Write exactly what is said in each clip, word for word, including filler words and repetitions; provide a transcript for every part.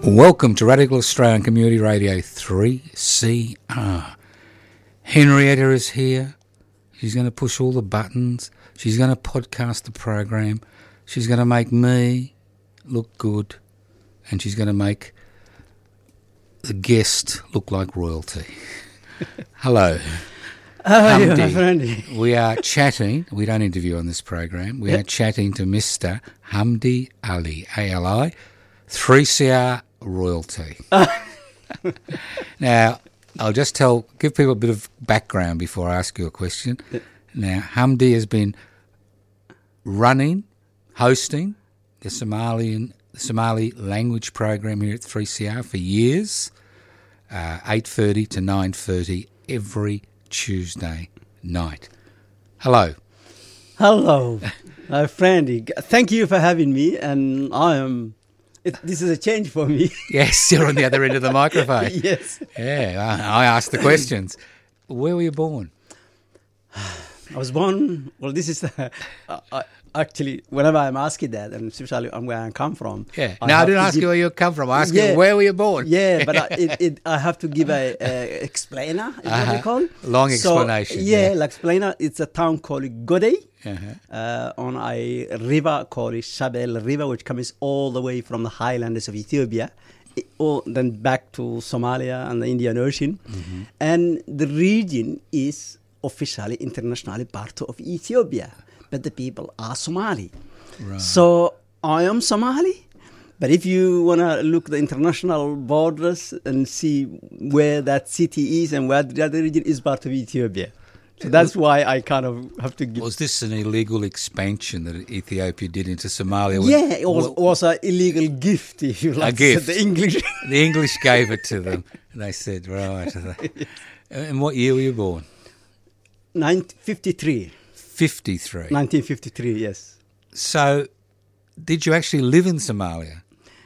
Welcome to Radical Australian Community Radio three C R. Henrietta is here. She's going to push all the buttons. She's going to podcast the program. She's going to make me look good. And she's going to make the guest look like royalty. Hello. How are you, Hamdi. my friend? We are chatting. We don't interview on this program. We Yep. are chatting to Mister Hamdi Ali, A L I, three C R royalty. Now, I'll just tell, give people a bit of background before I ask you a question. Now, Hamdi has been running, hosting the Somalian, the Somali language program here at three C R for years, uh, eight thirty to nine thirty every Tuesday night. Hello. Hello, my friend. Thank you for having me, and I am. It, this is a change for me. Yes, you're on the other end of the microphone. Yes. Yeah, I, I asked the questions. Where were you born? I was born. Well, this is uh, uh, actually whenever I'm asking that, and especially on where I come from. Yeah. I no, I have didn't to ask give- you where you come from. I asked Yeah. you where were you born. Yeah, but I, it, it, I have to give a, a explainer. Is what Uh-huh. they call Long So, explanation, yeah, yeah. like explainer. It's a town called Godey. Uh-huh. Uh, on a river called Shabelle River, which comes all the way from the highlands of Ethiopia, it, all, then back to Somalia and the Indian Ocean. Mm-hmm. And the region is officially, internationally part of Ethiopia, but the people are Somali. Right. So I am Somali. But if you want to look the international borders and see where that city is and where the other region is part of Ethiopia. So that's why I kind of have to give... Was this an illegal expansion that Ethiopia did into Somalia? Yeah, it was, Well, was an illegal gift, if you like. gift. The English. the English gave it to them. And they said, right. And what year were you born? nineteen fifty-three. fifty-three. nineteen fifty-three, yes. So, did you actually live in Somalia?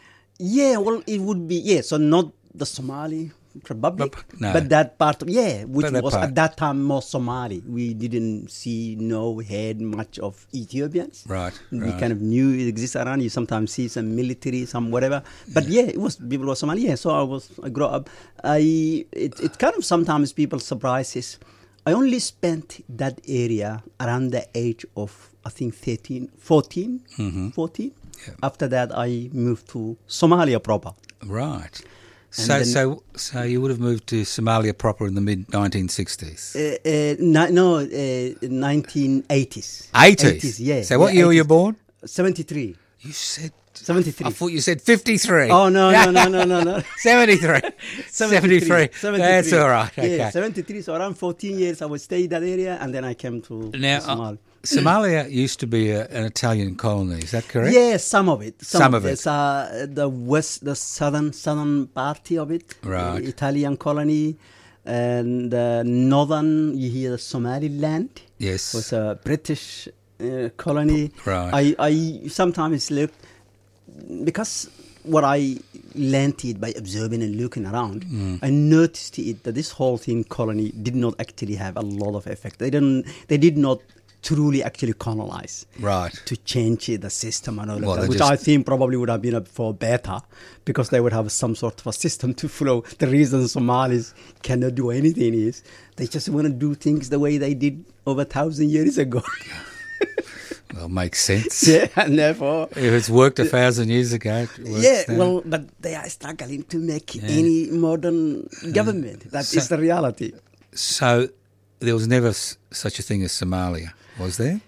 Yeah, well, it would be, yeah, so not the Somali Republic, But- no. but that part, of, yeah, which But that was part. at that time more Somali. We didn't see, no, heard much of Ethiopians. Right, We right. kind of knew it exists around. You sometimes see some military, some whatever. But yeah, it was, people were Somali. Yeah, so I was, I grew up. I, it, it kind of sometimes people surprises. I only spent that area around the age of, I think, thirteen, fourteen, Mhm. fourteen. Yeah. After that, I moved to Somalia proper. Right. And So, then- so, so you would have moved to Somalia proper in the mid nineteen sixties. Uh, uh, ni- no, uh, nineteen eighties. Eighties. yeah. So, what yeah, year were you eighties. born? seventy-three. You said seventy-three. I thought you said fifty-three. Oh, no, no, no, no, no, no. seventy-three. seventy-three. That's all right. Okay. Yeah, seventy-three. So around fourteen years, I would stay in that area, and then I came to Now, Somalia. uh, Somalia used to be a, an Italian colony. Is that correct? Yeah, some of it. Some of it. It's uh, the west, the southern, southern part of it. Right. The Italian colony, and uh, northern. You hear the Somaliland. Yes. Was a British uh, colony. Right. I, I sometimes look because what I learned it by observing and looking around. Mm. I noticed it that this whole thing colony did not actually have a lot of effect. They didn't. They did not truly actually colonize Right. to change the system and all Well, of they that, which just- I think probably would have been a, for better because they would have some sort of a system to follow. The reason Somalis cannot do anything is they just want to do things the way they did over a thousand years ago. Well, makes sense. Yeah, and therefore... If it's worked a thousand years ago, it works Yeah, now. well, but they are struggling to make Yeah. any modern government. That is So- the reality. So there was never s- such a thing as Somalia, was there?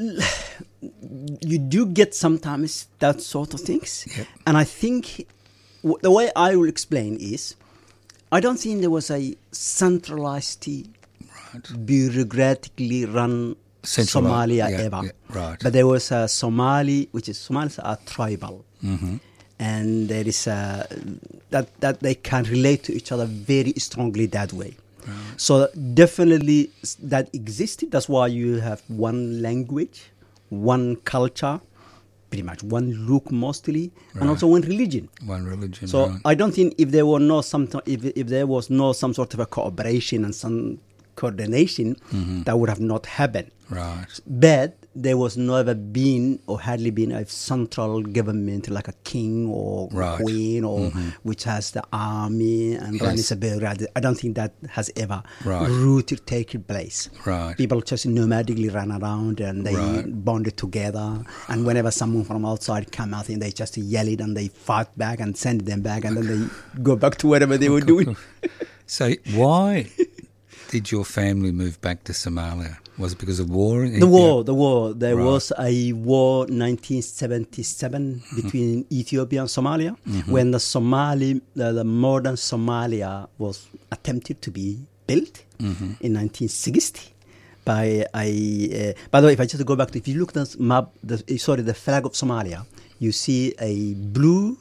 You do get sometimes that sort of things. Yep. And I think w- the way I will explain is, I don't think there was a centralized, Right. bureaucratically run Central- Somalia yeah, ever. yeah, right. But there was a Somali, which is Somalis are tribal. Mm-hmm. And there is a, that, that they can relate to each other very strongly that way. So definitely s- that existed. That's why you have one language, one culture, pretty much one look mostly, Right. and also one religion. One religion. So right. I don't think if there were no some if if there was no some sort of a cooperation and some coordination, Mhm. that would have not happened. Right. But there was never been or hardly been a central government like a king or Right. queen or Mhm. which has the army and Yes. running a bureaucracy. I don't think that has ever Right. rooted taken place. Right. People just nomadically run around and they Right. bonded together. And whenever someone from outside come out, and they just yell it and they fight back and send them back, and then they go back to whatever they were doing. So why did your family move back to Somalia? Was it because of war? in The Ethiopia? war, the war. There Right. was a war nineteen seventy-seven between Ethiopia and Somalia, when the Somali, the, the modern Somalia was attempted to be built in nineteen sixty. By a, uh, by the way, if I just go back to, if you look at the map, the, uh, sorry, the flag of Somalia, you see a blue,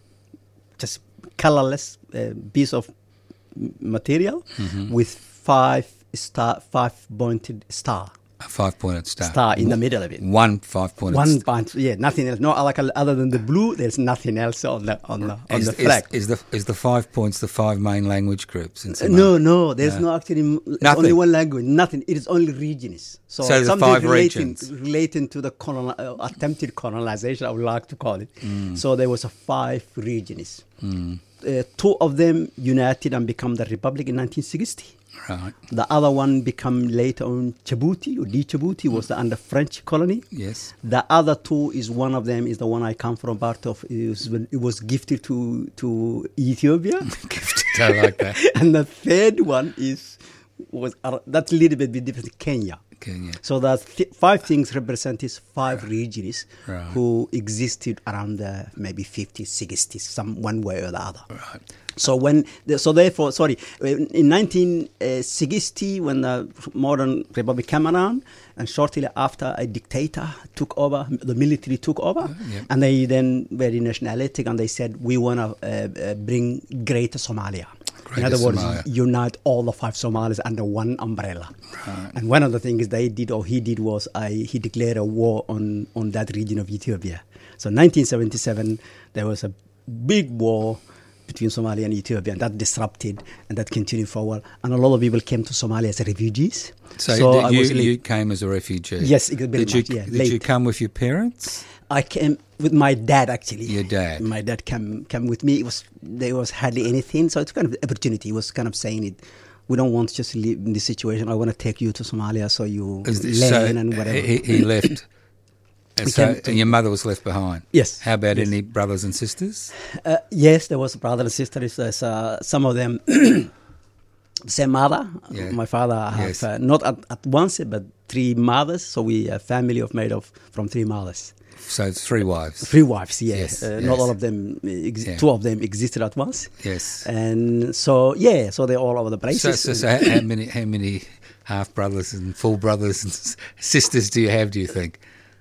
just colorless uh, piece of m- material with five star, five pointed star, A five-pointed star. star in the middle of it. One five-pointed One star. point, yeah, nothing else. No, like other than the blue, there's nothing else on the on the on Is, the flag. is, is the is the five points the five main language groups in Somalia? No, no, there's No. no actually. It's Nothing. only one language. Nothing. It is only regions. So, So there's something five relating, regions. relating to the coloni- uh, attempted colonization, I would like to call it. Mm. So there was a five regions. Uh, two of them united and become the republic in nineteen sixty. Right. The other one become later on Djibouti or D Djibouti was the under French colony. Yes. The other two is one of them is the one I come from part of. It was, it was gifted to to Ethiopia. I like that. And the third one is was uh, that's a little bit different. Kenya. Kenya. So that th- five things represent is five regions Right. who existed around the maybe fifties, sixties, some one way or the other. Right. So when the, so therefore sorry in nineteen sixty when the modern republic came around, and shortly after a dictator took over, the military took over, yeah. and they then very nationalistic and they said we want to uh, uh, bring Greater Somalia. In Greater other words, Somalia. unite all the five Somalis under one umbrella. Right. And one of the things they did or he did was uh, he declared a war on, on that region of Ethiopia. So nineteen seventy-seven, there was a big war between Somalia and Ethiopia, and that disrupted and that continued forward. And a lot of people came to Somalia as refugees. So, I did you, was li- you came as a refugee? Yes, it- very Did you, much, yeah, did late. you come with your parents? I came with my dad actually. Your dad. My dad came came with me. It was there was hardly anything, so it's kind of opportunity. He was kind of saying it. We don't want to just live in this situation. I want to take you to Somalia so you Is this- learn so and whatever. He, he left. And, We so, came to- and your mother was left behind. Yes. How about Yes. any brothers and sisters? Uh, yes, there was a brother and sister. There's, uh, some of them same mother. Yeah. My father have Yes. uh, not at, at once, but three mothers. So we a family of made of from three mothers, So it's three wives. three wives. Yeah, Yes, uh, yes. not all of them. Ex- Yeah. Two of them existed at once, Yes. and so yeah, so they're all over the So, places. so, so how, how many how many half brothers and full brothers and s- sisters do you have? Do you think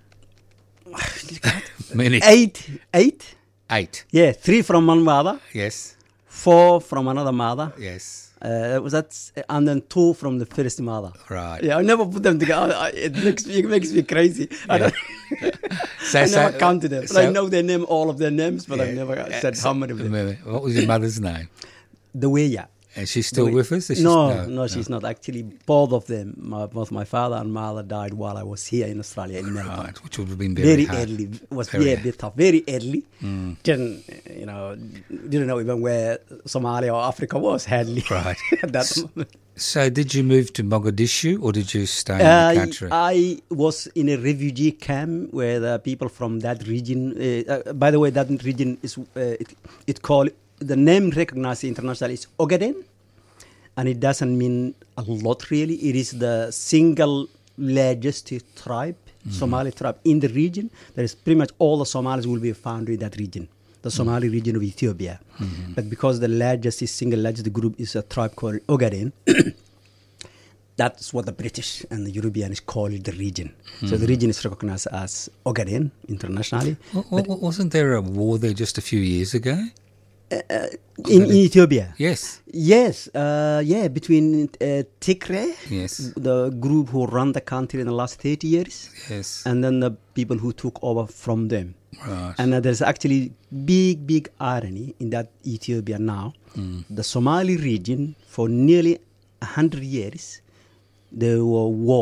many? eight, eight. Eight. Yeah, three from one mother, Yes. four from another mother. Yes. Uh, was that, and then two from the first mother. Right. Yeah, I never put them together. I- It makes me, it makes me crazy. I, don't, So, I so- never counted them. But so- I know their name, all of their names, but I've Yeah. never Uh, said so- how many of them. remember, What was your mother's name? The way, yeah. Is she still The way- with us? Is she- No, no, she's not. Actually, both of them, my, both my father and mother died while I was here in Australia, in Melbourne. Right, which would have been very, Very hard. early. It was Very yeah, a hard. bit tough. Very early. Mm. Didn't, you know, didn't know even where Somalia or Africa was, hardly. Right. At that moment. So did you move to Mogadishu or did you stay in Uh, the country? I was in a refugee camp where the people from that region. Uh, uh, by the way, that region is uh, it, it called the name recognized internationally is Ogaden, and it doesn't mean a lot really. It is the single largest tribe, Mm-hmm. Somali tribe in the region. There is pretty much all the Somalis will be found in that region, the Somali region of Ethiopia. Mm-hmm. But because the largest is single largest group is a tribe called Ogaden. That's what the British and the Europeans call it, the region. So the region is recognized as Ogaden internationally. Wa- wa- wasn't there a war there just a few years ago? In, in Ethiopia. Yes. Yes, uh, yeah, between uh, Tigray, Yes. the group who run the country in the last thirty years, Yes. and then the people who took over from them. Right. And uh, there's actually big, big irony in that Ethiopia now. Mm. The Somali region, for nearly one hundred years, there were war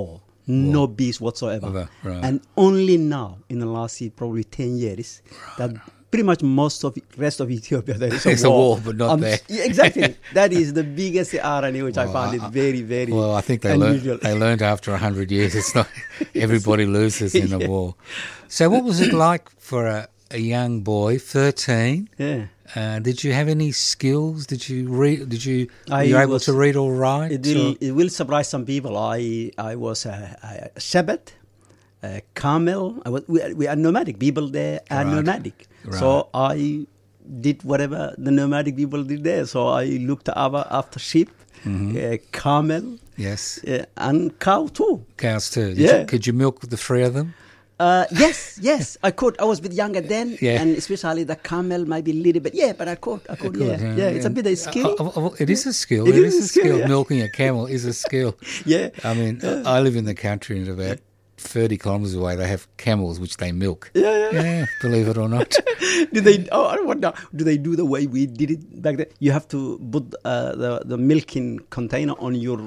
no peace whatsoever. Over, right. And only now, in the last probably ten years, that pretty much most of the rest of Ethiopia, there is a There's war. a war, but not Um, there. yeah, exactly. That is the biggest irony, which Well, I found I- it very, very Well, I think they unusual. learned. They learned after a hundred years. It's not everybody loses in a war. So, what was it like for a, a young boy, thirteen? Yeah. Uh, did you have any skills? Did you read? Did you? Were I you able was- to read or write? It will, or- it will surprise some people. I I was a, a shepherd, a camel. I was, we, are- we are nomadic. People there are Right. nomadic. Right. So I did whatever the nomadic people did there. So I looked over after sheep, Mm-hmm. uh, camel, Yes, uh, and cow too. cows too. Did Yeah. you, could you milk the three of them? Uh, yes, yes, I could. I was a bit younger then, Yeah. and especially the camel maybe a little bit. Yeah, but I could. I could. Good, yeah, yeah. It's a bit of skill. Uh, uh, uh, it is a skill. It It is is a a skill. skill, yeah. Milking a camel is a skill. Yeah. I mean, I live in the country, and about thirty kilometres away, they have camels which they milk. Yeah, yeah. Yeah, believe it or not. do they? Oh, I wonder. Do they do the way we did it back then? You have to put uh, the the milking container on your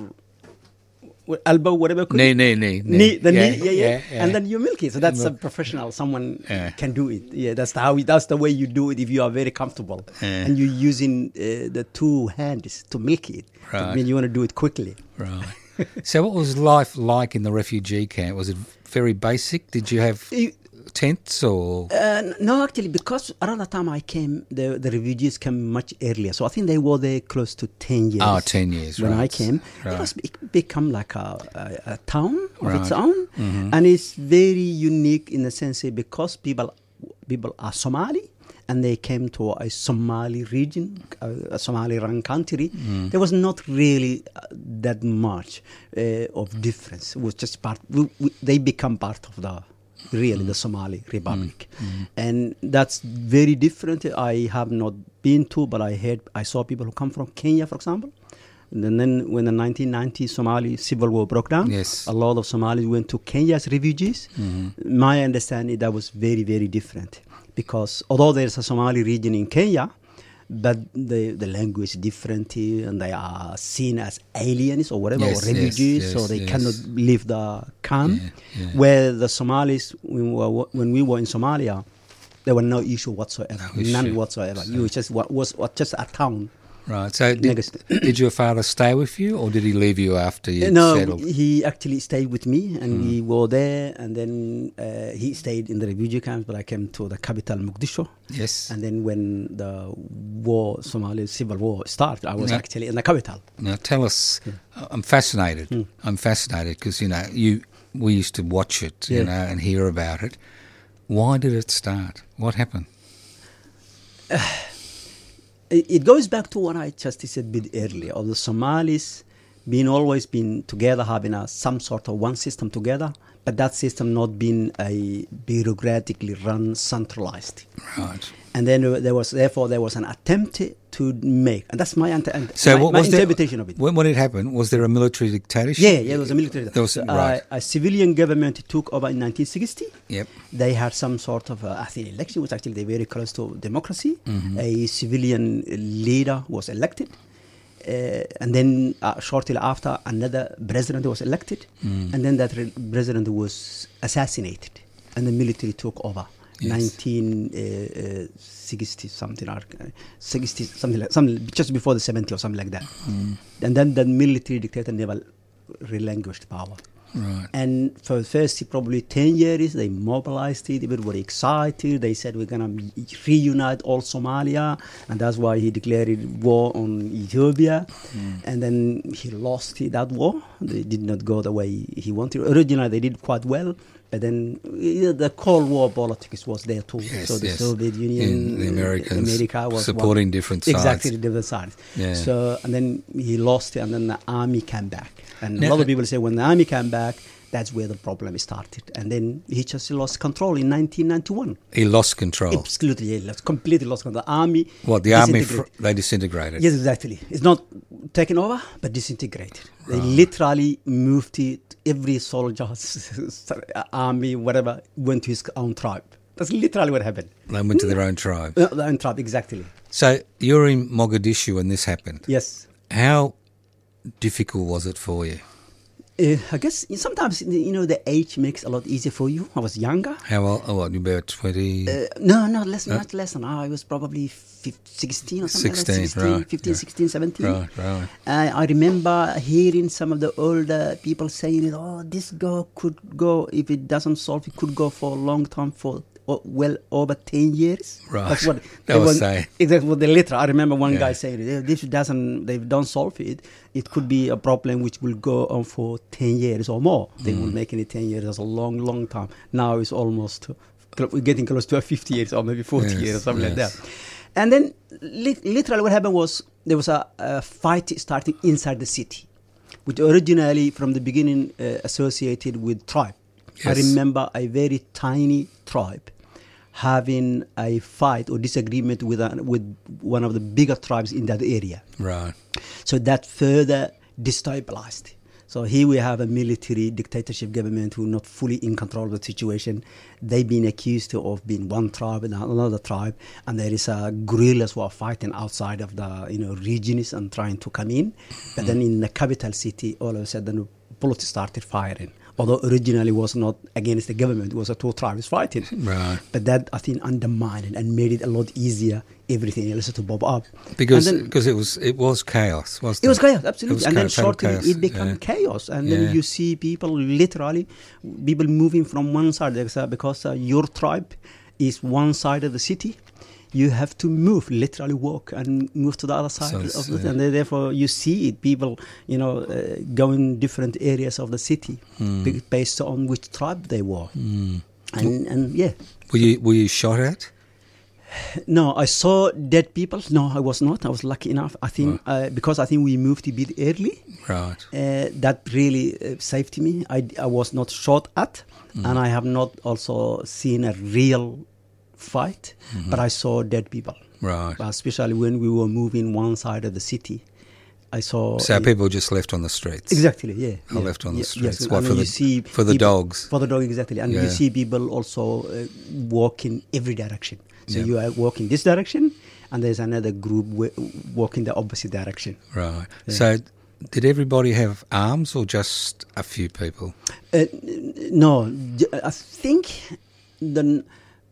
elbow, whatever. you call Knee, it. knee, knee, knee, the Yeah, knee, yeah, yeah, yeah, yeah. and then you milk it. So that's a Milk. professional. Someone Yeah. can do it. Yeah, that's the how. We, that's the way you do it if you are very comfortable Yeah. and you're using uh, the two hands to milk it. I Right. mean, you want to do it quickly. Right. So, what was life like in the refugee camp? Was it very basic? Did you have You- tents or? Uh, no, actually, because around the time I came, the, the refugees came much earlier. So I think they were there close to ten years. Oh, ten years, When I right. came, Right. it was bec- become like a, a, a town of its Right. own. Mhm. And it's very unique in the sense that because people, people are Somali, and they came to a Somali region, a, a Somali-run country, Mm. there was not really uh, that much uh, of difference. It was just part, we, we, they become part of the, really, the Somali Republic. And that's very different. I have not been to, but I heard, I saw people who come from Kenya, for example. And then when the nineteen ninety Somali civil war broke down, Yes. a lot of Somalis went to Kenya as refugees. My understanding, that was very, very different. Because although there's a Somali region in Kenya, but the, the language is different, uh, and they are seen as aliens or whatever, Yes, or refugees, yes, so yes, they yes. cannot leave the camp. Yeah, yeah. Where the Somalis, when we, were, when we were in Somalia, there were no issue whatsoever, No issue. none whatsoever. You just wa- was, was just a town. Right. So, did, Next. did your father stay with you, or did he leave you after you No, settled? he actually stayed with me, and we were there, and then uh, he stayed in the refugee camps, but I came to the capital, Mogadishu. Yes. And then when the war, Somali civil war started, I was Yeah. actually in the capital. Now, tell us. I'm fascinated. I'm fascinated because you know you. We used to watch it, you Yeah. know, and hear about it. Why did it start? What happened? It it goes back to what I just said a bit earlier, of the Somalis being always been together, having a, some sort of one system together, but that system not being a bureaucratically run, centralized. Right. And then uh, there was, therefore, there was an attempt to make, and that's my, ante- and So, my, what my was there- interpretation of it. When, when it happened, was there a military dictatorship? Yeah, yeah, there was a military. There was- So, right. uh, a civilian government took over in nineteen sixty. Yep. They had some sort of, uh, I think, election was actually very close to democracy. Mm-hmm. A civilian leader was elected. Uh, and then uh, shortly after, another president was elected. Mm. And then that re- president was assassinated. And the military took over. Yes. nineteen sixty something, or uh, sixty something like something just before the seventy or something like that. Mm. And then the military dictator never relinquished power. Right. And for the first probably ten years, they mobilized it. Everybody excited. They said, we're going to reunite all Somalia. And that's why he declared war on Ethiopia. Mm. And then he lost that war. They did not go the way he wanted. Originally, they did quite well. But then uh, the Cold War politics was there too. Yes, so the yes. Soviet Union, In the Americans America was supporting one, different sides. Exactly, different sides. Yeah. So, and then he lost it, and then the army came back. And Now- a lot of people say when the army came back, that's where the problem started. And then he just lost control in nineteen ninety-one. He lost control. Absolutely, he lost, completely lost control. The army. What, the army, disintegrated. fr- they disintegrated? Yes, exactly. It's not taken over, but disintegrated. They literally moved it. Every soldier, army, whatever, went to his own tribe. That's literally what happened. They went to their own tribe. Uh, their own tribe, exactly. So you're in Mogadishu when this happened. Yes. How difficult was it for you? Uh, I guess sometimes, you know, the age makes a lot easier for you. I was younger. How old? Oh, what, you about twenty? Uh, no, no, less, no? much less than I was probably fifteen, sixteen or something sixteen, like that. sixteen, right, fifteen, yeah. sixteen, seventeen. Right, right. Uh, I remember hearing some of the older people saying, oh, this girl could go, if it doesn't solve, it could go for a long time, for oh, well over ten years. Right. That's what they were was saying. Exactly what the letter. I remember one Yeah. guy saying, if this doesn't, they don't solve it, it could be a problem which will go on for ten years or more. They Mm. will make it ten years. That's a long, long time. Now it's almost, we're getting close to fifty years or maybe forty Yes, years or something like yes. that. And then li- literally what happened was there was a, a fight starting inside the city, which originally from the beginning uh, associated with tribe. I Yes. remember a very tiny tribe having a fight or disagreement with a, with one of the bigger tribes in that area. Right. So that further destabilized. So here we have a military dictatorship government who are not fully in control of the situation. They've been accused of being one tribe and another tribe, and there is uh, guerrillas who are fighting outside of the you know regions and trying to come in. But then in the capital city, all of a sudden, bullets started firing. Although originally was not against the government, it was a two tribes fighting. Right. But that, I think, undermined it and made it a lot easier, everything else to bob up. Because And then- because it was it was chaos, wasn't it? it was chaos, absolutely. was and then chaos, total shortly chaos, it became yeah. chaos. And Yeah. then you see people literally, people moving from one side because, uh, because uh, your tribe is one side of the city. You have to move, literally walk and move to the other side So of it's, it. yeah. And then therefore you see it, people, you know, uh, going different areas of the city Hmm. be- based on which tribe they were. Mm. And, and yeah. Were you were you shot at? No, I saw dead people. No, I was not. I was lucky enough. I think uh, because I think we moved a bit early. Right. Uh, that really uh, saved me. I, I was not shot at, Mm. and I have not also seen a real fight, Mm-hmm. but I saw dead people, Right. especially when we were moving one side of the city. I saw So uh, people just left on the streets. exactly, yeah, Are yeah, left on the yeah, streets. yes, What, and for you the- see for the people- dogs? for the dog, exactly, and Yeah. you see people also uh, walk in every direction. So Yeah. you are walking this direction, and there's another group wa- walking the opposite direction. Right. Yeah. So did everybody have arms or just a few people? Uh, no, j- I think the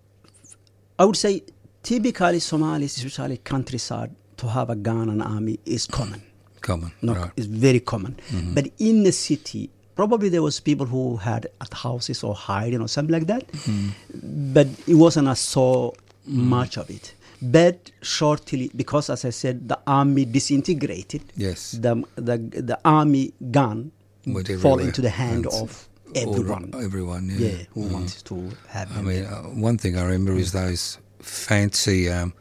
I would say typically Somalis, especially countryside, to have a gun and army is common. Common. No, Right. it's very common. Mhm. But in the city, probably there was people who had at houses or hiding or something like that. Mhm. But it wasn't a so much of it. But shortly, because as I said, the army disintegrated. Yes. The the the army gun Went fall everywhere. into the hand And of all- everyone. everyone, yeah. Yeah, who Mhm. wants to have I them. mean, uh, one thing I remember is those fancy um,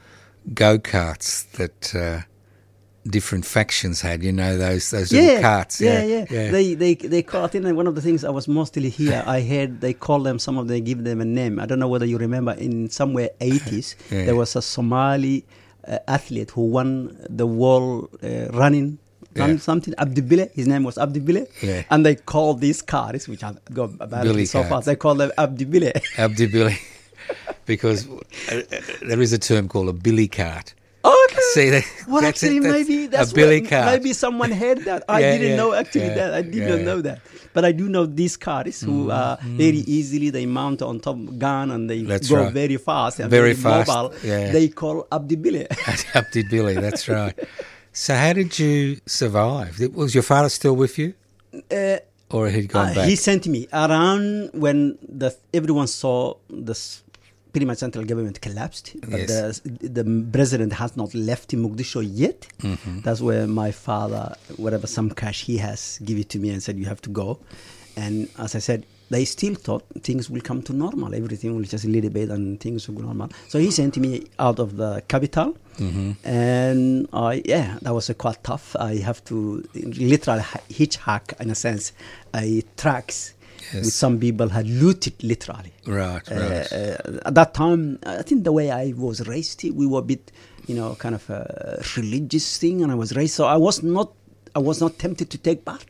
go-karts that uh, different factions had, you know, those those little carts. yeah, Yeah, yeah, They they they call. I think one of the things I was mostly here. I heard they call them. Some of them give them a name. I don't know whether you remember. In somewhere eighties, Yeah. there was a Somali uh, athlete who won the world uh, running. Run Yeah. something Abdibile. His name was Abdibile, Yeah. and they called these cars, which have got about Billy so cars. fast. They call them Abdibile. Abdi Billy. Because uh, uh, there is a term called a billy cart. Okay. See, that, Well, that's actually, it, that's maybe that's a billy what, cart. maybe someone heard that. I Yeah, didn't yeah, know actually yeah, that. I did yeah. not know that. But I do know these cars who Mm, uh, mm. very easily they mount on top gun and they That's go right. very fast and Very very, fast, mobile. yeah. They call Abdibile. Abdi Billy, that's right. So how did you survive? Was your father still with you? uh, Or had he gone uh, back? he sent me around when the everyone saw this. Pretty much central government collapsed, but Yes. the, the president has not left in Mogadishu yet. Mhm. That's where my father, whatever some cash he has, give it to me and said, you have to go. And as I said, they still thought things will come to normal. Everything will just a little bit and things will go normal. So he sent me out of the capital. Mhm. And I, yeah, that was uh, quite tough. I have to literally hitchhike, in a sense, a tracks. Yes. Which some people had looted literally. Right, right. Uh, uh, at that time, I think the way I was raised, we were a bit, you know, kind of a religious thing, and I was raised. So I was not, I was not tempted to take part.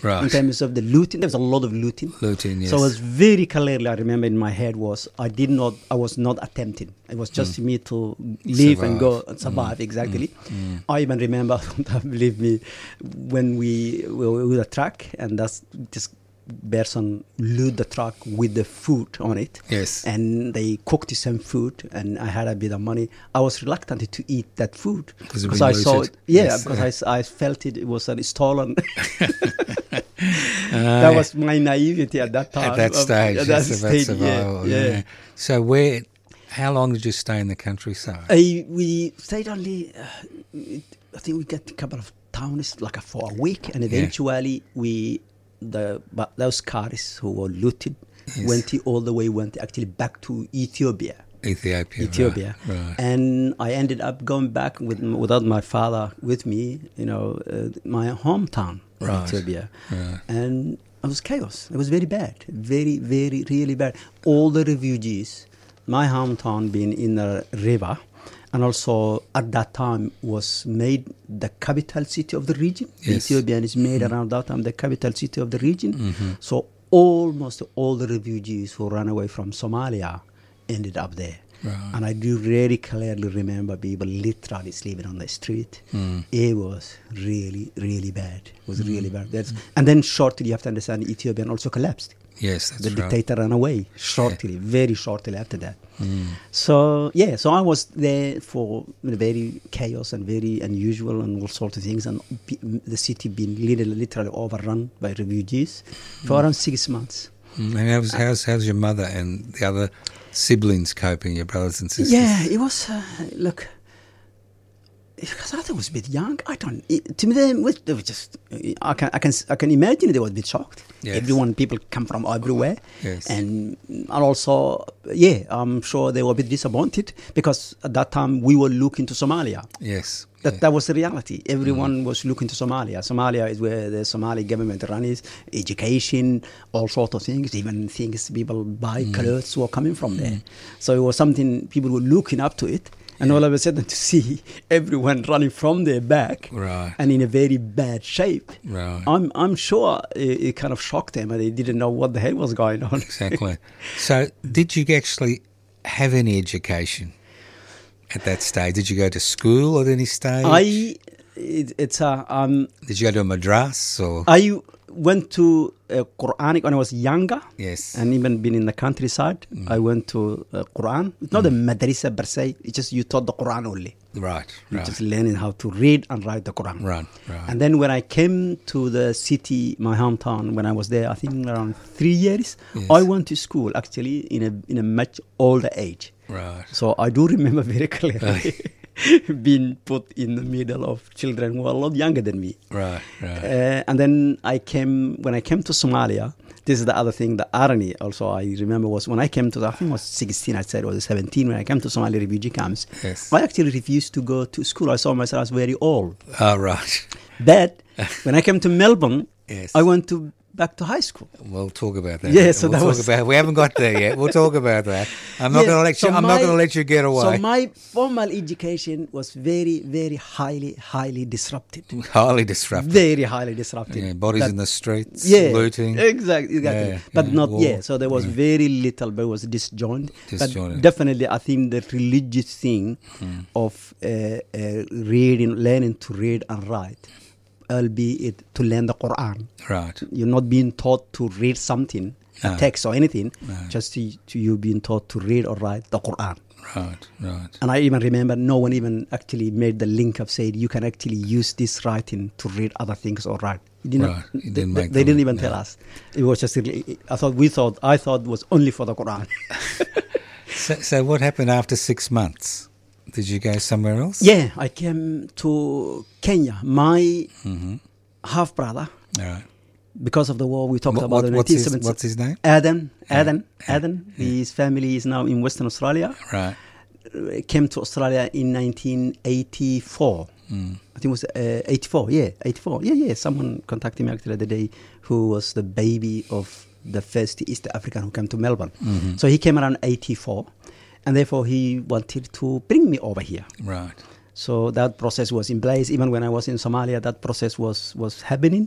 Right. In terms of the looting, there was a lot of looting. Looting, yes. So it was very clearly, I remember in my head was, I did not, I was not attempting. It was just Mm. me to live and go Survive. and survive, Mm. exactly. Mm. I even remember, believe me, when we were with a truck and that's just person load the truck with the food on it. Yes. And they cooked the same food and I had a bit of money. I was reluctant to eat that food Because it because been I saw looted. it. Yeah, Yes. because I s- I, felt it, it was a stolen. Uh, That was my naivety at that time. at that Um, stage. at that It's about stage, survival. yeah, Yeah. yeah. So where? How long did you stay in the countryside? I, we stayed only, uh, it, I think we got a couple of towns like a, for a week, and eventually we, the but those cars who were looted, Yes. went all the way, went actually back to Ethiopia. Ethiopia. Ethiopia, Right. right. and I ended up going back with without my father with me. You know, uh, my hometown, Right. Ethiopia, Right. and it was chaos. It was very bad, very, very, really bad. All the refugees, my hometown being in the river, and also at that time was made the capital city of the region. Yes. Ethiopia is made around that time the capital city of the region. Mm-hmm. So almost all the refugees who ran away from Somalia ended up there. Right. And I do very clearly remember people literally sleeping on the street. Mm. It was really, really bad. It was really bad. That's, and then shortly, you have to understand, Ethiopia also collapsed. Yes, that's The right. dictator ran away shortly, very shortly after that. Mm. So, yeah, so I was there for very chaos and very unusual and all sorts of things. And be, the city being literally, literally overrun by refugees for around six months. Mm. And how's, how's, how's your mother and the other siblings coping, your brothers and sisters? Yeah, it was, uh, look, because I thought it was a bit young. I don't, it, to me, they was, they were just, I can, I can, I can imagine they were a bit shocked. Yes. Everyone, people come from everywhere. Yes. And, and also, yeah, I'm sure they were a bit disappointed because at that time we were looking to Somalia. Yes. That, yeah. that was the reality. Everyone mm. was looking to Somalia. Somalia is where the Somali government runs education, all sorts of things, even things people buy mm. clothes were coming from mm. there. So it was something people were looking up to it. And yeah. all of a sudden to see everyone running from their back right. and in a very bad shape, right. I'm I'm sure it, it kind of shocked them and they didn't know what the hell was going on. Exactly. So did you actually have any education at that stage? Did you go to school at any stage? I, it, it's a, um, Did you go to a madras or? I went to uh, Quranic when I was younger. Yes. And even been in the countryside, mm. I went to uh, Quran. It's not mm. a madrasa per se. It's just you taught the Quran only. Right, You're right. just learning how to read and write the Quran. Right, right. And then when I came to the city, my hometown, when I was there, I think around three years, Yes. I went to school actually in a in a much older age. Right. So I do remember very clearly being put in the middle of children who were a lot younger than me. Right, right. Uh, and then I came, when I came to Somalia, this is the other thing, the irony also I remember was when I came to, the, I think I was sixteen, I said, or seventeen, when I came to Somali refugee camps, Yes. I actually refused to go to school. I saw myself as very old. Oh, right. But when I came to Melbourne, Yes. I went to back to high school. We'll talk about that. Yeah, so we'll that talk was- about. We haven't got there yet. We'll talk about that. I'm not Yeah, going to let you. so I'm not my- going to let you get away. So my formal education was very, very highly, highly disrupted. Highly disruptive. Very highly disrupted. Yeah, bodies That- in the streets, yeah, looting. Exactly, exactly. Yeah, but yeah, not war. yeah. So there was very little, but it was disjoined. Disjointed. But definitely, I think the religious thing of uh, uh, reading, learning to read and write, albeit to learn the Quran. Right. You're not being taught to read something, No. a text or anything, No. just to, to you being taught to read or write the Quran. Right. Right. And I even remember no one even actually made the link of saying you can actually use this writing to read other things or write. It did Right. not, It they, didn't they- make they the didn't link, even no. tell us. It was just, really- I thought, we thought, I thought it was only for the Quran. So, so what happened after six months? Did you go somewhere else? Yeah, I came to Kenya. My Mm-hmm. half brother, All right. because of the war we talked What, about what, in what's, his, nineteen seventy. what's his name? Adam, Adam, Yeah. Adam. His family is now in Western Australia. Right. Uh, Came to Australia in nineteen eighty-four. Mm. I think it was uh, eighty-four. Yeah, eighty-four. Yeah, yeah. Someone contacted me actually the day who was the baby of the first East African who came to Melbourne. Mhm. So he came around eighty-four, and therefore he wanted to bring me over here. Right. So that process was in place. Even when I was in Somalia, that process was, was happening.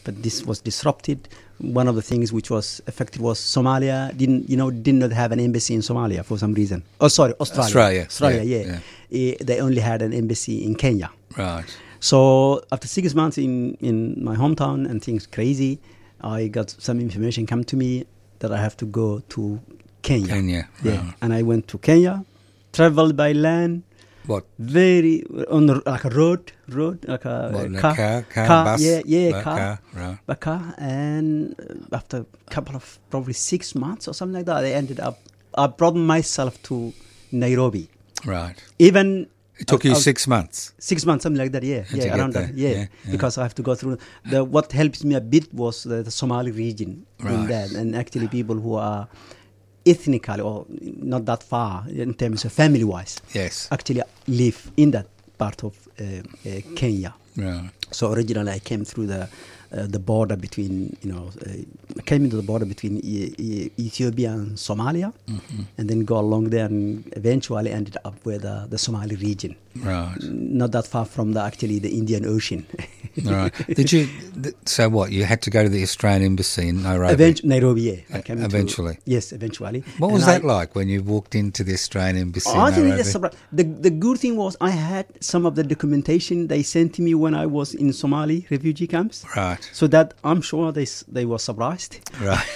but this was disrupted. One of the things which was affected was Somalia didn't, you know, did not have an embassy in Somalia for some reason. Oh, sorry, Australia. Australia, Australia, yeah, yeah. yeah. Eh, they only had an embassy in Kenya. Right. So after six months in, in my hometown and things crazy, I got some information come to me that I have to go to Kenya. Kenya, Yeah. right. And I went to Kenya, traveled by land, What? very on the, like a road, road like a, What, a in a car, car, car, bus? yeah, yeah, Like car, car, right. a car. And uh, after a couple of probably six months or something like that, I ended up. I brought myself to Nairobi. Right. Even It took I- you I- six months. Six months, something like that. Yeah, to yeah, get around there. that. Yeah, Yeah, yeah. because I have to go through the. What helps me a bit was the, the Somali region in Right. that, and actually people who are ethnically or not that far in terms of family-wise, Yes. actually live in that part of uh, uh, Kenya. Right. So originally, I came through the uh, the border between, you know, uh, I came into the border between e- e- Ethiopia and Somalia, Mm-hmm. and then go along there, and eventually ended up with uh, the Somali region. Right. Not that far from the actually the Indian Ocean. Right. Did you? Th- so what? You had to go to the Australian embassy in Nairobi. Eventu- Nairobi, yeah. I Uh, came to- eventually. yes, eventually. What was And that I- like when you walked into the Australian embassy Oh, I in think Nairobi? that's surpri- the the good thing was I had some of the documentation they sent to me when I was in Somali refugee camps. Right. So that I'm sure they s- they were surprised. Right.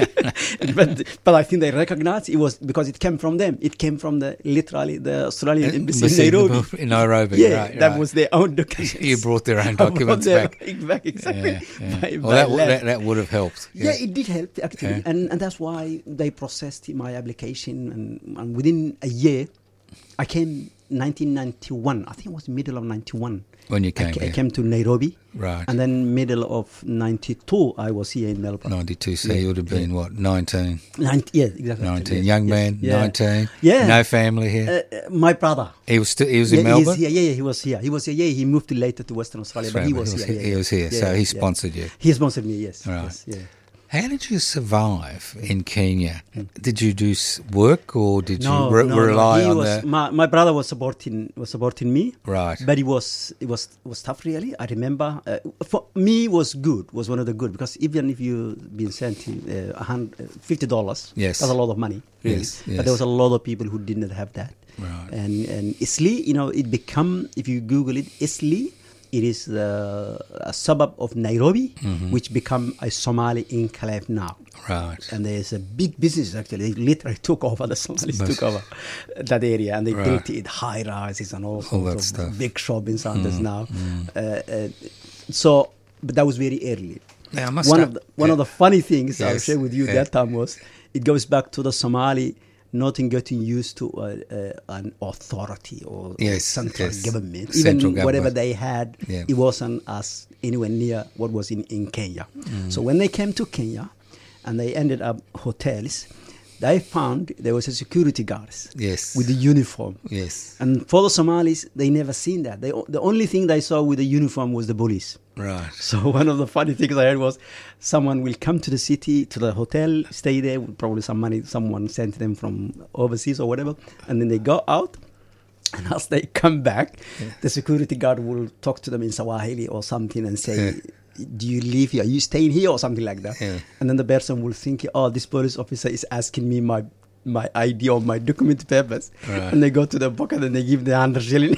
but but I think they recognized it was because it came from them. It came from the literally the Australian embassy, Embassy in Nairobi. In Nairobi. Yeah, right, that right. was their own documents. You brought their own I brought documents their- back. back exactly. Yeah, yeah. By- Well, by that, w- land. that that would have helped. Yeah, it did help actually, Yeah. and and that's why they processed my application, and, and within a year, I came nineteen ninety-one. I think it was middle of ninety-one. When you I, came ca- I here. came to Nairobi, Right. and then middle of ninety-two, I was here in Melbourne. ninety-two, so Yeah, you would have been, what, nineteen? Ninety, yeah, exactly. nineteen. Yes, Young yes, man, yeah. nineteen. Yeah. No family here. Uh, uh, my brother. he was still, he was Yeah, in he's Melbourne? here. Yeah, yeah, he was here. He was here. Yeah, he moved to later to Western Australia, but he was, he was, here. he yeah, was yeah. here, Yeah, so he yeah. sponsored you. He sponsored me. Yes. Right. Yes, yeah. How did you survive in Kenya? Did you do s- work or did No, you re- no, no. rely He on was, the... my, my brother was supporting was supporting me. Right. But it was it was it was tough really. I remember uh, for me it was good. Was one of the good because even if you been sent uh, a hundred, fifty dollars, Yes. that's a lot of money. Really. Yes, yes. But there was a lot of people who did not have that. Right. And and Islay, you know, it become if you Google it, Islay. It is the a suburb of Nairobi, Mm-hmm. which become a Somali enclave now. Right. And there's a big business actually. They literally took over the Somalis But- took over that area, and they Right. built it high rises and all, All sorts that of stuff. big shopping centers now. Uh, uh, so, but that was very early. Now, I must One have- of the, one yeah. of the funny things I'll Yes, share with you yeah. that time was it goes back to the Somali not getting used to uh, uh, an authority or, or Yes, central yes. government. Even Central whatever government. they had, Yeah. it wasn't as anywhere near what was in, in Kenya. Mm. So when they came to Kenya and they ended up hotels, they found there was a security guards Yes. with the uniform. Yes. And for the Somalis, they never seen that. They, the only thing they saw with the uniform was the police. Right. So one of the funny things I heard was someone will come to the city, to the hotel, stay there with probably some money someone sent them from overseas or whatever, and then they go out. And as they come back, Yeah. the security guard will talk to them in Swahili or something and say, Yeah. do you live here? Are you staying here or something like that? Yeah. And then the person will think, oh, this police officer is asking me my my I D or my document papers. Right. And they go to the pocket and they give the one hundred shilling.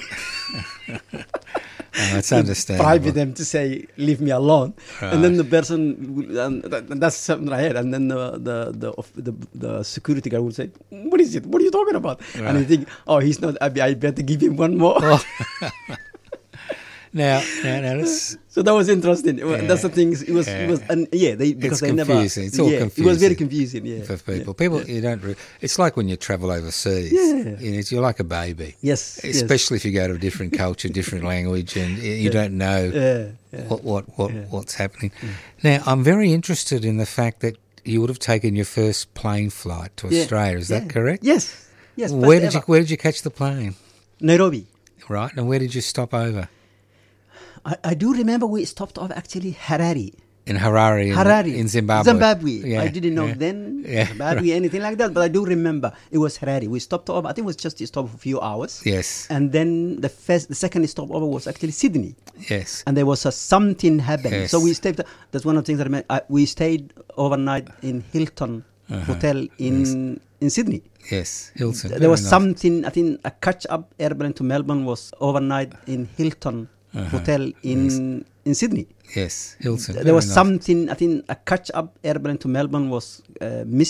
Oh, that's understandable. Bribe them to say, leave me alone. And then Right. the person, will- and that, and that's something I heard. And then the the, the of- the the security guard will say, what is it? What are you talking about? And I Right. think, oh, he's not, I, I better give him one more. Oh. Now, now, now that's, So that was interesting. Well, Yeah. That's the thing. It was, it was, Yeah. and yeah, they because It's they never. confusing. It's all yeah, It was very confusing confusing. Yeah, for people. Yeah. People, you don't. Re- it's like when you travel overseas. Yeah. You know, you're like a baby. Yes, yes. Especially if you go to a different culture, different language, and y- you Yeah. don't know Yeah, yeah. what what what Yeah. what's happening. Now, I'm very interested in the fact that you would have taken your first plane flight to Yeah, Australia. Is that yeah. correct? Yes, yes. Where first did you ever. Where did you catch the plane? Nairobi. Right, and where did you stop over? I, I do remember we stopped off actually Harare. in Harare, in, Harare, in Zimbabwe. Zimbabwe. Yeah, I didn't know yeah, then yeah, Zimbabwe, anything like that, but I do remember it was Harare. We stopped over. I think it was just a stop for a few hours. Yes, And then the first, the second stopover was actually Sydney, yes, and there was a something happened. Yes. So we stayed. That's one of the things that I meant. I, we stayed overnight in Hilton Uh-huh. Hotel in in Sydney. yes. Hilton. There very was nice. something. I think a catch-up airplane to Melbourne was overnight in Hilton Uh-huh. Hotel in in Sydney. Yes, Hilton. There very was nice. something. I think a catch-up airplane to Melbourne was uh, missing.